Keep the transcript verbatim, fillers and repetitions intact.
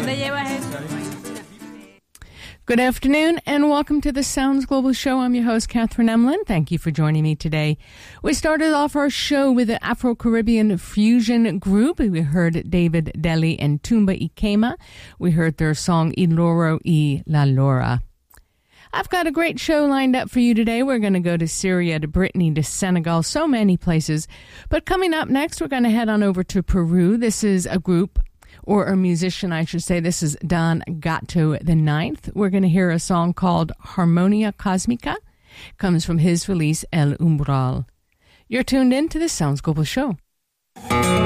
Good afternoon and welcome to the Sounds Global Show. I'm your host, Catherine Emlin. Thank you for joining me today. We started off our show with the Afro-Caribbean fusion group. We heard David Deli and Tumba Ikema. We heard their song Iloro y La Lora. I've got a great show lined up for you today. We're going to go to Syria, to Brittany, to Senegal, so many places. But coming up next, we're going to head on over to Peru. This is a group, or a musician, I should say. This is Don Gato the Ninth. We're going to hear a song called Harmonia Cosmica. It comes from his release El Umbral. You're tuned in to the Sounds Global Show.